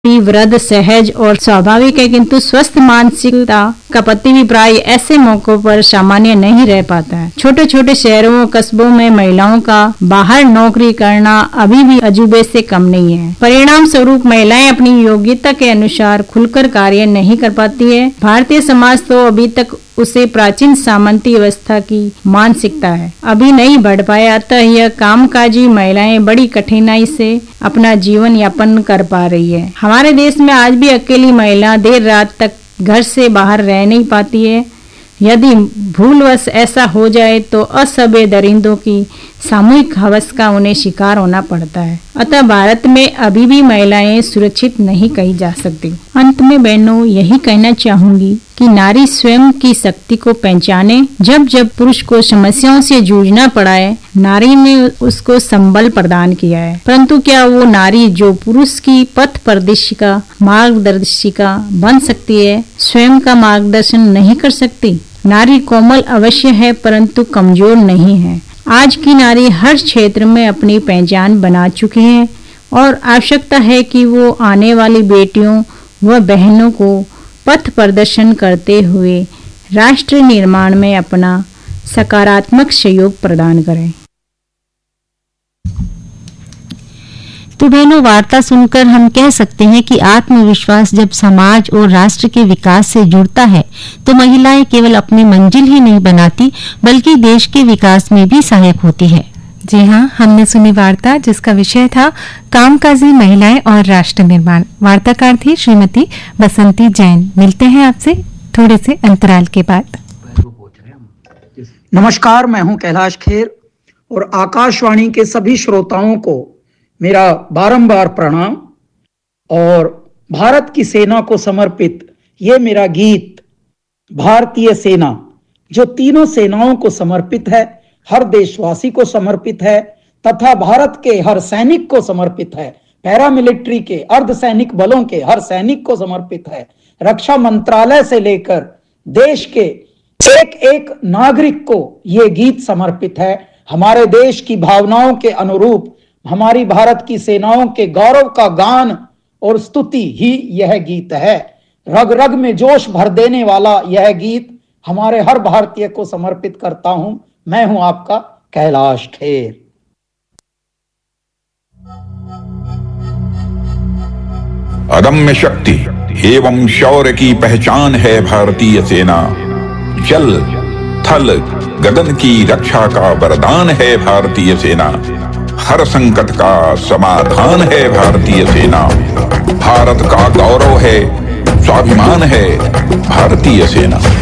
वृद्ध सहज और स्वाभाविक है, किंतु स्वस्थ मानसिकता का पति भी प्राय ऐसे मौकों पर सामान्य नहीं रह पाता है। छोटे छोटे शहरों और कस्बों में महिलाओं का बाहर नौकरी करना अभी भी अजूबे से कम नहीं है। परिणाम स्वरूप महिलाएं अपनी योग्यता के अनुसार खुलकर कार्य नहीं कर पाती है। भारतीय समाज तो अभी तक उसे प्राचीन सामंती अवस्था की मानसिकता है अभी नहीं बढ़ पाया, अतः यह कामकाजी महिलाएं बड़ी कठिनाई से अपना जीवन यापन कर पा रही है। हमारे देश में आज भी अकेली महिला देर रात तक घर से बाहर रह नहीं पाती है। यदि भूलवश ऐसा हो जाए तो असभ्य दरिंदों की सामूहिक हवस का उन्हें शिकार होना पड़ता है। अतः भारत में अभी भी महिलाएं सुरक्षित नहीं कही जा सकती। अंत में बहनों यही कहना चाहूंगी कि नारी स्वयं की शक्ति को पहचाने। जब जब पुरुष को समस्याओं से जूझना पड़ा है, नारी ने उसको संबल प्रदान किया है, परंतु क्या वो नारी जो पुरुष की पथ प्रदर्शिका मार्गदर्शिका बन सकती है, स्वयं का मार्गदर्शन नहीं कर सकती? नारी कोमल अवश्य है परंतु कमजोर नहीं है। आज की नारी हर क्षेत्र में अपनी पहचान बना चुकी है और आवश्यकता है कि वो आने वाली बेटियों व बहनों को पथ प्रदर्शन करते हुए राष्ट्र निर्माण में अपना सकारात्मक सहयोग प्रदान करें। तो बहनों, वार्ता सुनकर हम कह सकते हैं कि आत्मविश्वास जब समाज और राष्ट्र के विकास से जुड़ता है तो महिलाएं केवल अपनी मंजिल ही नहीं बनाती बल्कि देश के विकास में भी सहायक होती है। जी हाँ, हमने सुनी वार्ता जिसका विषय था कामकाजी महिलाएं और राष्ट्र निर्माण। वार्ताकार थी श्रीमती बसंती जैन। मिलते हैं आपसे थोड़े से अंतराल के बाद। नमस्कार, मैं हूं कैलाश खेर और आकाशवाणी के सभी श्रोताओं को मेरा बारंबार प्रणाम। और भारत की सेना को समर्पित ये मेरा गीत भारतीय सेना, जो तीनों सेनाओं को समर्पित है, हर देशवासी को समर्पित है तथा भारत के हर सैनिक को समर्पित है, पैरामिलिट्री के अर्धसैनिक बलों के हर सैनिक को समर्पित है, रक्षा मंत्रालय से लेकर देश के एक एक नागरिक को ये गीत समर्पित है। हमारे देश की भावनाओं के अनुरूप हमारी भारत की सेनाओं के गौरव का गान और स्तुति ही यह गीत है। रग रग में जोश भर देने वाला यह गीत हमारे हर भारतीय को समर्पित करता हूं। मैं हूं आपका कैलाश खेर। अदम्य शक्ति एवं शौर्य की पहचान है भारतीय सेना। जल थल गगन की रक्षा का वरदान है भारतीय सेना। हर संकट का समाधान है भारतीय सेना। भारत का गौरव है, स्वाभिमान है भारतीय सेना।